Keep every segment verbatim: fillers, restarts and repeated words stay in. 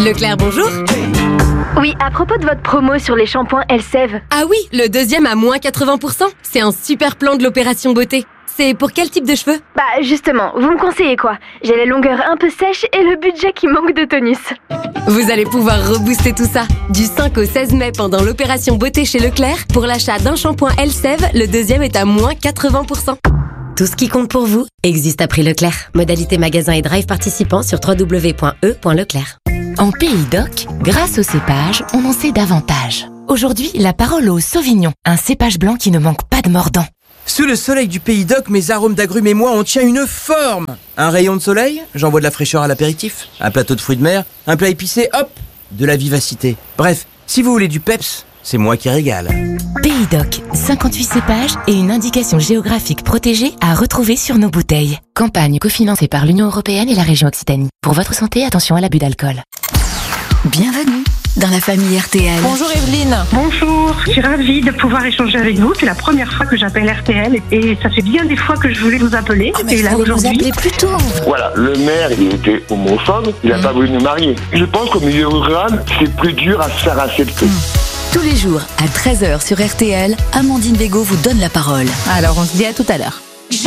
Leclerc, bonjour. Oui, à propos de votre promo sur les shampoings Elseve. Ah oui, le deuxième à moins quatre-vingts pour cent. C'est un super plan de l'opération beauté. C'est pour quel type de cheveux? Bah justement, vous me conseillez quoi? J'ai les longueurs un peu sèches et le budget qui manque de tonus. Vous allez pouvoir rebooster tout ça. Du cinq au seize mai pendant l'opération beauté chez Leclerc, pour l'achat d'un shampoing Elseve, le deuxième est à moins quatre-vingts pour cent. Tout ce qui compte pour vous existe à prix Leclerc. Modalité magasin et drive participants sur w w w point e point leclerc. En Pays d'Oc, grâce au cépage, on en sait davantage. Aujourd'hui, la parole au Sauvignon, un cépage blanc qui ne manque pas de mordant. Sous le soleil du Pays d'Oc, mes arômes d'agrumes et moi, on tient une forme. Un rayon de soleil, j'envoie de la fraîcheur à l'apéritif. Un plateau de fruits de mer, un plat épicé, hop, de la vivacité. Bref, si vous voulez du peps, c'est moi qui régale. Pays d'Oc, cinquante-huit cépages et une indication géographique protégée à retrouver sur nos bouteilles. Campagne cofinancée par l'Union européenne et la région Occitanie. Pour votre santé, attention à l'abus d'alcool. Bienvenue dans la famille R T L. Bonjour Evelyne. Bonjour, je suis ravie de pouvoir échanger avec vous. C'est la première fois que j'appelle R T L et ça fait bien des fois que je voulais vous appeler. Ah, mais et là vous aujourd'hui, appeler plus tôt. Voilà, le maire, il était homophobe, il n'a mmh. pas voulu nous marier. Je pense qu'au milieu rural, c'est plus dur à se faire accepter. Mmh. Tous les jours à treize heures sur R T L, Amandine Bégaud vous donne la parole. Alors on se dit à tout à l'heure.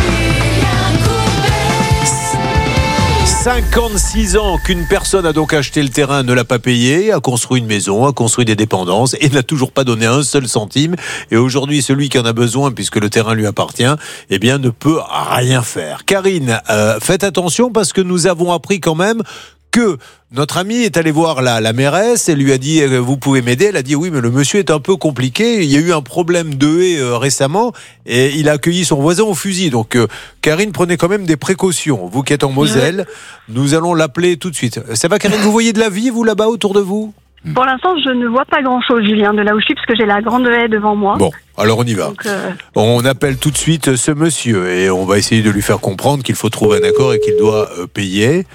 cinquante-six ans qu'une personne a donc acheté le terrain, ne l'a pas payé, a construit une maison, a construit des dépendances et n'a toujours pas donné un seul centime. Et aujourd'hui, celui qui en a besoin, puisque le terrain lui appartient, eh bien, ne peut rien faire. Karine, euh, faites attention parce que nous avons appris quand même que notre ami est allé voir la, la mairesse et lui a dit euh, vous pouvez m'aider. Elle a dit oui, mais le monsieur est un peu compliqué, il y a eu un problème de haie euh, récemment et il a accueilli son voisin au fusil. Donc euh, Karine, prenez quand même des précautions. Vous qui êtes en Moselle, nous allons l'appeler tout de suite. Ça va Karine, vous voyez de la vie vous là-bas autour de vous? Pour l'instant, je ne vois pas grand-chose, Julien, de là où je suis, parce que j'ai la grande haie devant moi. Bon, alors on y va. Donc, euh... On appelle tout de suite ce monsieur et on va essayer de lui faire comprendre qu'il faut trouver un accord et qu'il doit euh, payer.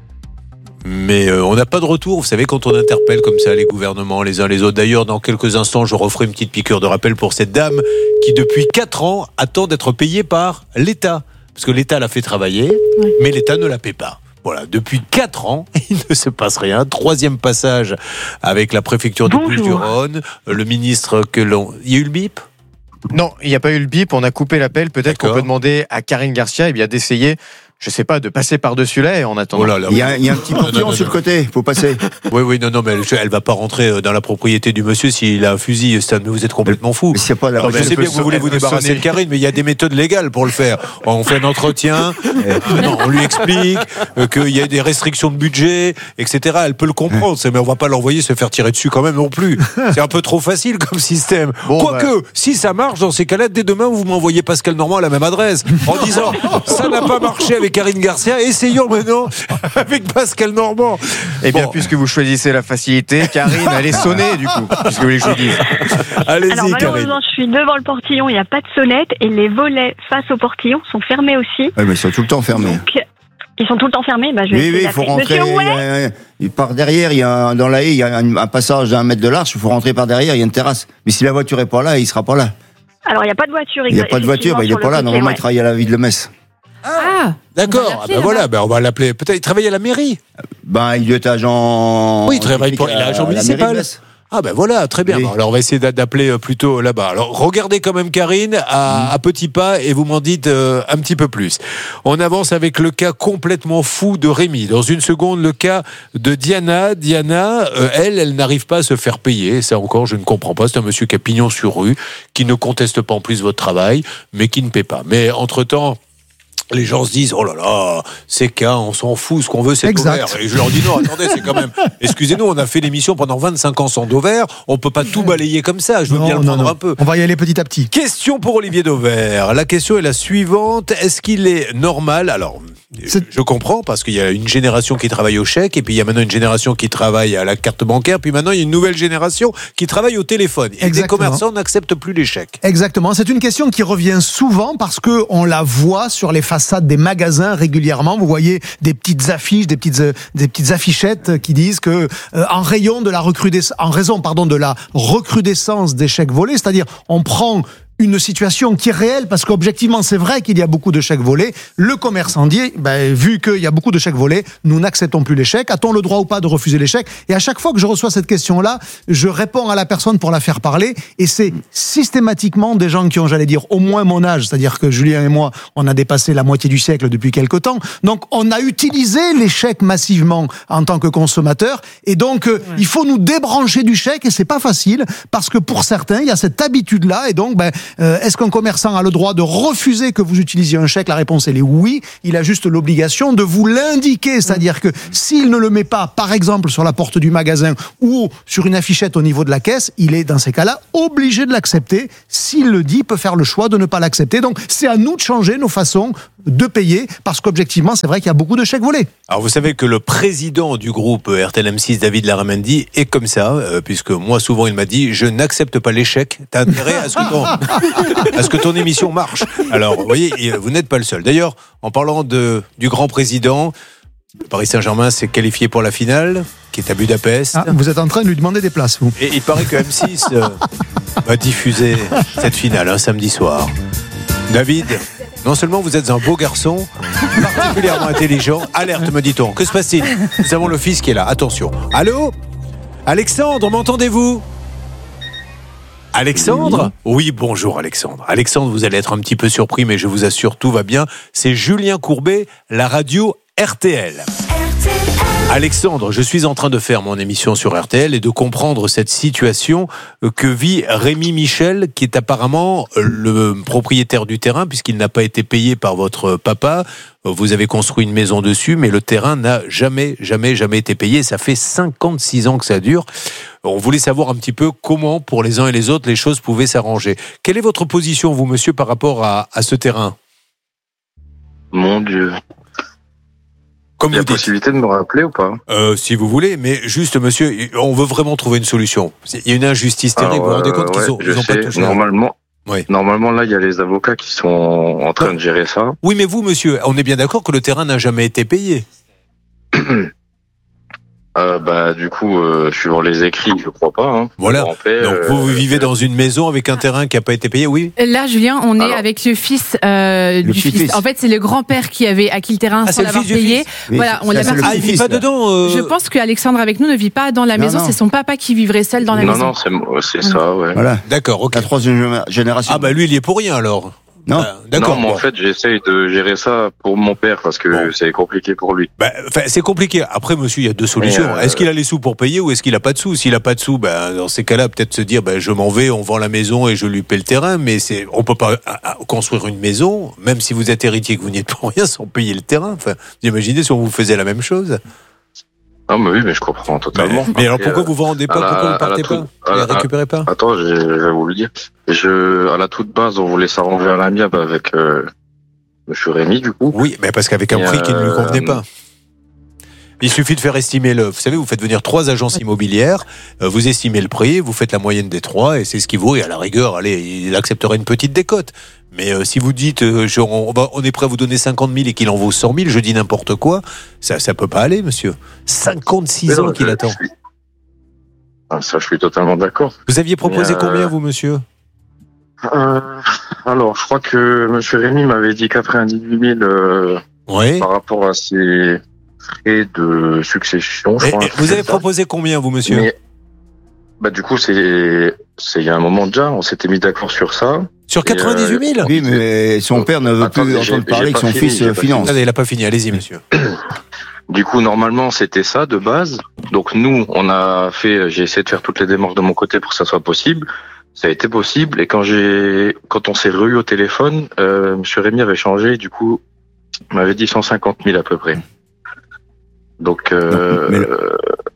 Mais euh, on n'a pas de retour, vous savez, quand on interpelle comme ça les gouvernements les uns les autres. D'ailleurs, dans quelques instants, je referai une petite piqûre de rappel pour cette dame qui, depuis quatre ans, attend d'être payée par l'État. Parce que l'État l'a fait travailler, oui. mais l'État ne la paie pas. Voilà, depuis quatre ans, il ne se passe rien. Troisième passage avec la préfecture du Bouches-du-Rhône, le ministre que l'on... Il y a eu le bip ? Non, il n'y a pas eu le bip, on a coupé l'appel. Peut-être D'accord. qu'on peut demander à Karine Garcia eh bien, d'essayer... Je sais pas, de passer par-dessus là et en attendant. Oh là là, il, y a, il y a un petit portillon sur le côté, faut passer. Oui, oui, non, non, mais elle, elle va pas rentrer dans la propriété du monsieur s'il a un fusil. Ça, vous êtes complètement fou. Mais c'est pas la Alors, je sais bien que vous voulez vous débarrasser sonner. de Karine, mais il y a des méthodes légales pour le faire. On fait un entretien, non, on lui explique qu'il y a des restrictions de budget, et cetera. Elle peut le comprendre, mais on va pas l'envoyer se faire tirer dessus quand même non plus. C'est un peu trop facile comme système. Bon, Quoique, bah... si ça marche, dans ces cas-là, dès demain, vous m'envoyez Pascal Normand à la même adresse, en disant ça n'a pas marché avec Karine Garcia, essayons maintenant avec Pascal Normand. Eh bien, bon. puisque vous choisissez la facilité, Karine, elle est sonnée du coup, puisque vous voulez que je vous dise. Allez-y, Alors, malheureusement, Karine. je suis devant le portillon, il n'y a pas de sonnette et les volets face au portillon sont fermés aussi. Oui, mais ils sont tout le temps fermés. Donc, ils sont tout le temps fermés. Bah, je vais oui, oui, il faut rentrer. Monsieur, il, y a, il par derrière, il y a, dans la haie, il y a un, un passage d'un mètre de large, il faut rentrer par derrière, il y a une terrasse. Mais si la voiture n'est pas là, il ne sera pas là. Alors, il n'y a pas de voiture. Il n'y a pas de voiture, bah, il n'est pas là. Normalement, ouais. il travaille à la ville de Metz. Ah, d'accord, ah ben voilà, ben on va l'appeler. Peut-être il travaille à la mairie. Ben il est agent. Oui, il travaille pour, il est agent municipal. Ah ben voilà, très bien. Oui. Alors on va essayer d'appeler plutôt là-bas. Alors regardez quand même Karine à, mmh. à petits pas et vous m'en dites euh, un petit peu plus. On avance avec le cas complètement fou de Rémi. Dans une seconde, le cas de Diana. Diana, euh, elle, elle n'arrive pas à se faire payer. Ça encore, je ne comprends pas. C'est un monsieur qui a pignon sur rue, qui ne conteste pas en plus votre travail, mais qui ne paie pas. Mais entre-temps, les gens se disent, oh là là, ces cas, on s'en fout, ce qu'on veut, c'est Dover. Et je leur dis, non, attendez, c'est quand même... Excusez-nous, on a fait l'émission pendant vingt-cinq ans sans Dover, on peut pas tout balayer comme ça, je veux non, bien le prendre non, non. un peu. On va y aller petit à petit. Question pour Olivier Dover. La question est la suivante. Est-ce qu'il est normal... Alors, c'est... je comprends, parce qu'il y a une génération qui travaille au chèque, et puis il y a maintenant une génération qui travaille à la carte bancaire, puis maintenant il y a une nouvelle génération qui travaille au téléphone. Et les commerçants n'acceptent plus les chèques. Exactement. C'est une question qui revient souvent, parce qu'on la voit sur les façades des magasins régulièrement. Vous voyez des petites affiches, des petites euh, des petites affichettes qui disent que euh, en rayon de la recrudescence, en raison pardon de la recrudescence des chèques volés, c'est-à-dire on prend une situation qui est réelle, parce qu'objectivement, c'est vrai qu'il y a beaucoup de chèques volés. Le commerçant dit, ben, vu qu'il y a beaucoup de chèques volés, nous n'acceptons plus les chèques. A-t-on le droit ou pas de refuser les chèques? Et à chaque fois que je reçois cette question-là, je réponds à la personne pour la faire parler, et c'est systématiquement des gens qui ont, j'allais dire, au moins mon âge, c'est-à-dire que Julien et moi, on a dépassé la moitié du siècle depuis quelque temps. Donc, on a utilisé les chèques massivement en tant que consommateur, et donc, euh, ouais. il faut nous débrancher du chèque, et c'est pas facile, parce que pour certains, il y a cette habitude-là, et donc, ben, Euh, est-ce qu'un commerçant a le droit de refuser que vous utilisiez un chèque? La réponse, elle est oui. Il a juste l'obligation de vous l'indiquer. C'est-à-dire que s'il ne le met pas, par exemple, sur la porte du magasin ou sur une affichette au niveau de la caisse, il est, dans ces cas-là, obligé de l'accepter. S'il le dit, il peut faire le choix de ne pas l'accepter. Donc, c'est à nous de changer nos façons de payer, parce qu'objectivement, c'est vrai qu'il y a beaucoup de chèques volés. Alors, vous savez que le président du groupe R T L M six, David Larramendy, est comme ça, euh, puisque moi, souvent, il m'a dit, je n'accepte pas les chèques. T'as intérêt à ce que ton, à ce que ton émission marche. Alors, vous voyez, vous n'êtes pas le seul. D'ailleurs, en parlant de, du grand président, le Paris Saint-Germain s'est qualifié pour la finale, qui est à Budapest. Ah, vous êtes en train de lui demander des places, vous. Et il paraît que M six euh, va diffuser cette finale, un samedi soir. David, non seulement vous êtes un beau garçon, particulièrement intelligent, alerte, me dit-on. Que se passe-t-il? Nous avons le fils qui est là, attention. Allô? Alexandre, m'entendez-vous? Alexandre? Oui, bonjour Alexandre. Alexandre, vous allez être un petit peu surpris, mais je vous assure, tout va bien. C'est Julien Courbet, la radio R T L. Alexandre, je suis en train de faire mon émission sur R T L et de comprendre cette situation que vit Rémi Michel, qui est apparemment le propriétaire du terrain, puisqu'il n'a pas été payé par votre papa. Vous avez construit une maison dessus, mais le terrain n'a jamais, jamais, jamais été payé. Ça fait cinquante-six ans que ça dure. On voulait savoir un petit peu comment, pour les uns et les autres, les choses pouvaient s'arranger. Quelle est votre position, vous, monsieur, par rapport à, à ce terrain? Mon Dieu. Comme il y a vous dites. Possibilité de me rappeler ou pas? euh, Si vous voulez, mais juste, monsieur, on veut vraiment trouver une solution. Il y a une injustice terrible. Alors, vous vous rendez compte ouais, qu'ils ont, je ils ont sais, pas touché. Normalement, oui. normalement, là, il y a les avocats qui sont en train de gérer ça. Oui, mais vous, monsieur, on est bien d'accord que le terrain n'a jamais été payé. Euh, bah, du coup, euh, suivant les écrits, je crois pas. Hein. Voilà. Paix, Donc, vous, vous euh, vivez dans une maison avec un terrain qui n'a pas été payé, oui? Là, Julien, on est Alors, avec le fils euh, le du fils. fils. En fait, c'est le grand-père qui avait acquis le terrain Ah, sans c'est le l'avoir fils du payé. fils. Oui, Voilà, on ça, l'a c'est le pas. Ah, il vit fils, pas là. dedans euh... Je pense qu'Alexandre avec nous ne vit pas dans la Non, maison. non. C'est son papa qui vivrait seul dans la non, maison. non, c'est, c'est ça, ouais. Voilà. D'accord, ok. La troisième génération. Ah, bah lui, il y est pour rien alors. Non. Bah, d'accord. Non, mais en bon. fait, j'essaye de gérer ça pour mon père parce que Bon. c'est compliqué pour lui. Bah, enfin, c'est compliqué. Après, monsieur, il y a deux solutions. Mais, euh, Est-ce qu'il a les sous pour payer ou est-ce qu'il a pas de sous? S'il a pas de sous, ben, dans ces cas-là, peut-être se dire, ben, je m'en vais, on vend la maison et je lui paie le terrain. Mais c'est, on peut pas à, à, construire une maison, même si vous êtes héritier que vous n'y êtes pour rien, sans payer le terrain. Enfin, vous imaginez si on vous faisait la même chose? Ah, mais oui, mais je comprends totalement. Mais, mais alors, Après, pourquoi euh, vous vous rendez pas? à la- Pourquoi vous à la partez toute- pas? à Vous la- les récupérez pas? Attends, je, je vais vous le dire. Je, à la toute base, on voulait s'arranger à l'amiable avec euh, Monsieur Rémi, du coup. Oui, mais parce qu'avec un Et prix qui ne lui euh, convenait pas. Il suffit de faire estimer le. Vous savez, vous faites venir trois agences immobilières, euh, vous estimez le prix, vous faites la moyenne des trois, et c'est ce qui vaut. Et à la rigueur, allez, il accepterait une petite décote. Mais euh, si vous dites, euh, je- on, va- on est prêt à vous donner cinquante mille et qu'il en vaut cent mille, je dis n'importe quoi, ça, ça peut pas aller, monsieur. cinquante-six Mais ans non, qu'il je- attend. je suis- Ah, ça, je suis totalement d'accord. Vous aviez proposé Mais, euh, combien, vous, monsieur? Euh, alors, je crois que Monsieur Rémi m'avait dit quatre-vingt-dix-huit mille euh, Oui. par rapport à ses frais de succession. Je Et- crois, et un truc vous avez comme ça. proposé combien, vous, monsieur? Mais, bah, du coup, c'est, c'est il y a un moment déjà, on s'était mis d'accord sur ça. Sur quatre-vingt-dix-huit mille? Oui, mais son père ne veut Attendez, plus j'ai- entendre parler j'ai que pas son fini, fils j'ai euh, pas finance. Attendez, il n'a pas fini. Allez-y, monsieur. Du coup, normalement, c'était ça de base. Donc nous, on a fait, j'ai essayé de faire toutes les démarches de mon côté pour que ça soit possible. Ça a été possible. Et quand j'ai, quand on s'est re-eu au téléphone, euh, Monsieur Rémi avait changé. Du coup, il m'avait dit cent cinquante mille à peu près. Donc, euh, Non, mais euh,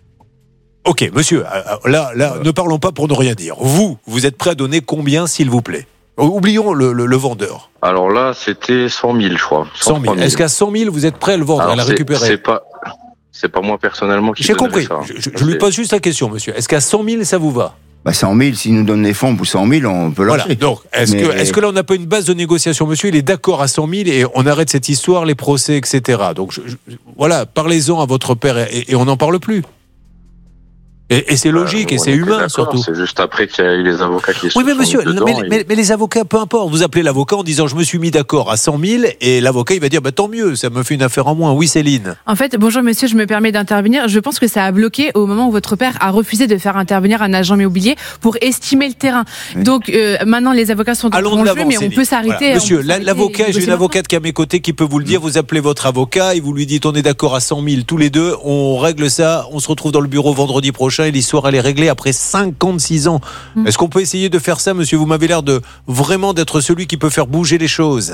Ok, monsieur, euh, là, là, ne parlons pas pour ne rien dire. Vous, vous êtes prêt à donner combien, s'il vous plaît? Oublions le, le, le vendeur. alors là, c'était cent mille, je crois. cent mille. Est-ce qu'à cent mille, vous êtes prêt à le vendre, Alors, à la c'est- récupérer? C'est pas, c'est pas moi personnellement qui J'ai donnerai compris. ça. Je, je- je lui pose juste la question, monsieur. Est-ce qu'à cent mille, ça vous va? Bah, cent mille, s'il nous donne les fonds pour cent mille, on peut Voilà. lâcher. Donc, est-ce Mais- que, est-ce que là, on n'a pas une base de négociation, monsieur? Il est d'accord à cent mille et on arrête cette histoire, les procès, et cetera. Donc, je- je- voilà, parlez-en à votre père et, et on n'en parle plus. Et, et c'est logique, euh, et c'est humain surtout. C'est juste après qu'il y a eu les avocats qui sont Oui, mais monsieur, dedans, mais, et... mais, mais les avocats, peu importe. Vous appelez l'avocat en disant je me suis mis d'accord à cent mille, et l'avocat il va dire bah, tant mieux, ça me fait une affaire en moins. Oui, Céline. En fait, bonjour monsieur, je me permets d'intervenir. Je pense que ça a bloqué au moment où votre père a refusé de faire intervenir un agent immobilier pour estimer le terrain. Oui. Donc euh, maintenant les avocats sont Allons en de jeu, l'avant, mais Céline. on peut s'arrêter. Voilà. Monsieur, peut s'arrêter l'avocat, j'ai une avocate qui est à mes côtés qui peut vous le dire. Vous appelez votre avocat et vous lui dites on est d'accord à cent mille tous les deux, on règle ça, on se retrouve dans le bureau vendredi prochain et l'histoire elle est réglée après cinquante-six ans. Mmh. Est-ce qu'on peut essayer de faire ça, monsieur? Vous m'avez l'air de vraiment d'être celui qui peut faire bouger les choses.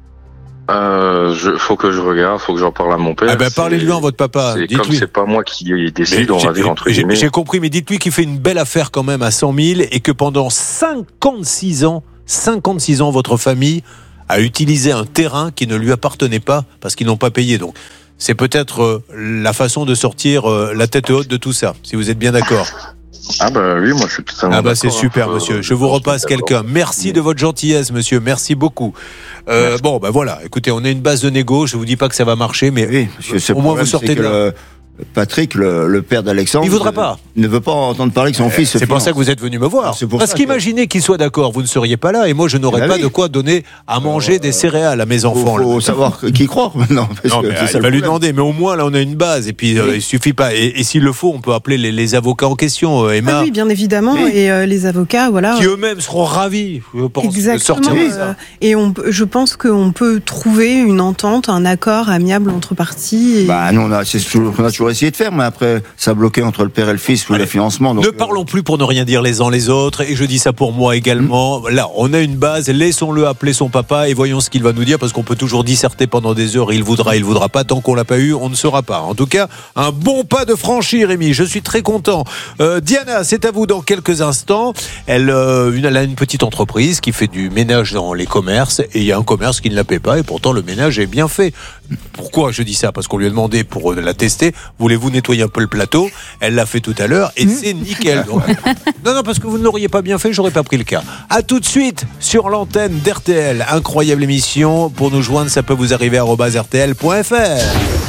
Euh, je, faut que je regarde, faut que j'en parle à mon père. Ah ben, parlez-lui à votre papa. C'est comme c'est pas moi qui décide, on va dire entre guillemets. J'ai compris, mais dites-lui qu'il fait une belle affaire quand même à cent mille et que pendant cinquante-six ans, cinquante-six ans, votre famille a utilisé un terrain qui ne lui appartenait pas parce qu'ils n'ont pas payé. Donc, c'est peut-être euh, la façon de sortir euh, la tête haute de tout ça, si vous êtes bien d'accord. Ah bah oui, moi je suis totalement Ah bah c'est d'accord, super, hein, monsieur. Je, je vous repasse quelqu'un. Merci de votre gentillesse, monsieur. Merci beaucoup. Euh, Merci. Bon, bah voilà. Écoutez, on a une base de négo. Je vous dis pas que ça va marcher, mais oui, au moins vous sortez de là. Le... Patrick, le, le père d'Alexandre, il voudra pas. Ne veut pas entendre parler que son euh, fils. C'est pour ça que vous êtes venu me voir. C'est pour Parce ça qu'imaginez que... qu'il soit d'accord, vous ne seriez pas là, et moi je n'aurais bah pas oui. de quoi donner à manger euh, des céréales à mes enfants. Il faut, faut savoir qui croire maintenant. Parce non, que mais c'est ça il va lui demander. Mais au moins là, on a une base, et puis euh, oui. il suffit pas. Et, et s'il le faut, on peut appeler les, les avocats en question, euh, Emma. Ah oui, bien évidemment. Oui. Et euh, les avocats, voilà. Qui eux-mêmes seront ravis, je pense, exactement, de sortir euh, de ça. Et on, je pense qu'on peut trouver une entente, un accord amiable entre parties. Et... Bah non, on a, c'est ce qu'on a toujours essayé de faire, mais après. Ça a bloqué entre le père et le fils ou le financement. Donc ne parlons plus pour ne rien dire les uns les autres, et je dis ça pour moi également. Mmh. Là, on a une base, laissons-le appeler son papa et voyons ce qu'il va nous dire, parce qu'on peut toujours disserter pendant des heures, il voudra, il voudra pas, tant qu'on l'a pas eu, on ne saura pas. En tout cas, un bon pas de franchi, Rémi, je suis très content. Euh, Diana, c'est à vous dans quelques instants. Elle, euh, une, elle a une petite entreprise qui fait du ménage dans les commerces, et il y a un commerce qui ne la paie pas, et pourtant le ménage est bien fait. Pourquoi je dis ça? Parce qu'on lui a demandé pour la tester, voulez-vous nettoyer un peu le plateau? Elle l'a fait tout à l'heure et mmh. c'est nickel. Donc, non, non, parce que vous ne l'auriez pas bien fait, j'aurais pas pris le cas. À tout de suite sur l'antenne d'R T L. Incroyable émission. Pour nous joindre, ça peut vous arriver à arobase r t l point f r.